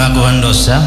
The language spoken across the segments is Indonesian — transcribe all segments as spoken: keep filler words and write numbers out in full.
pengakuan dosa.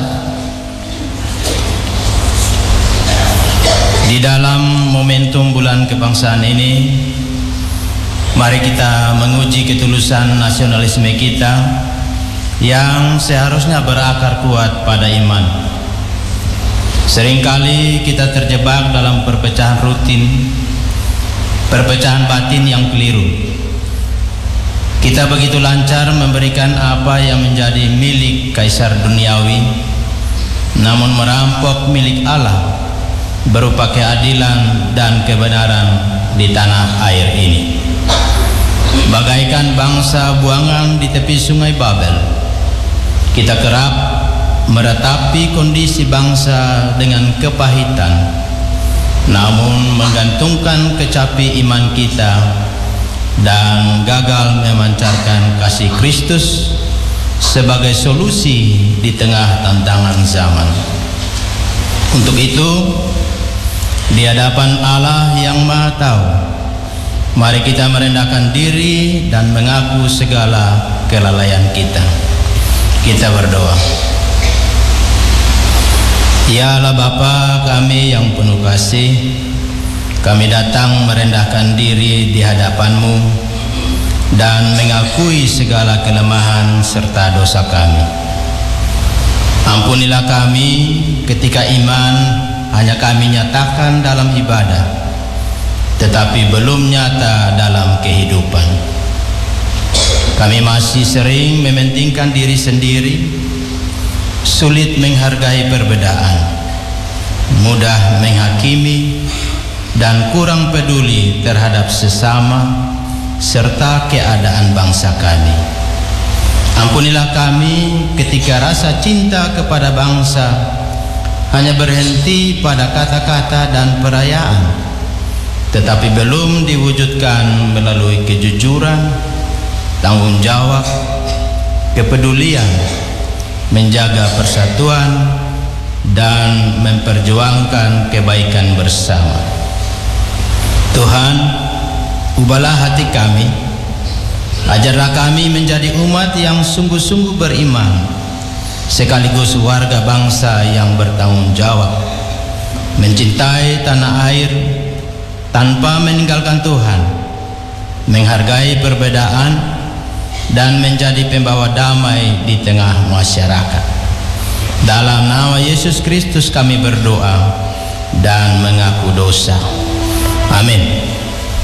Di dalam momentum bulan kebangsaan ini, mari kita menguji ketulusan nasionalisme kita yang seharusnya berakar kuat pada iman. Seringkali kita terjebak dalam perpecahan rutin, perpecahan batin yang keliru. Kita begitu lancar memberikan apa yang menjadi milik kaisar duniawi, namun merampok milik Allah berupa keadilan dan kebenaran di tanah air ini. Bagaikan bangsa buangan di tepi sungai Babel, kita kerap meratapi kondisi bangsa dengan kepahitan, namun menggantungkan kecapi iman kita dan gagal memancarkan kasih Kristus sebagai solusi di tengah tantangan zaman. Untuk itu, di hadapan Allah yang Maha Tahu, mari kita merendahkan diri dan mengaku segala kelalaian kita. Kita berdoa. Ya Allah Bapa kami yang penuh kasih, kami datang merendahkan diri di hadapan-Mu dan mengakui segala kelemahan serta dosa kami. Ampunilah kami ketika iman hanya kami nyatakan dalam ibadah, tetapi belum nyata dalam kehidupan. Kami masih sering mementingkan diri sendiri, sulit menghargai perbedaan, mudah menghakimi, dan kurang peduli terhadap sesama serta keadaan bangsa kami. Ampunilah kami ketika rasa cinta kepada bangsa hanya berhenti pada kata-kata dan perayaan, tetapi belum diwujudkan melalui kejujuran, tanggung jawab, kepedulian, menjaga persatuan, dan memperjuangkan kebaikan bersama. Tuhan, ubahlah hati kami, ajarlah kami menjadi umat yang sungguh-sungguh beriman, sekaligus warga bangsa yang bertanggung jawab, mencintai tanah air tanpa meninggalkan Tuhan, menghargai perbedaan, dan menjadi pembawa damai di tengah masyarakat. Dalam nama Yesus Kristus kami berdoa dan mengaku dosa. Amin.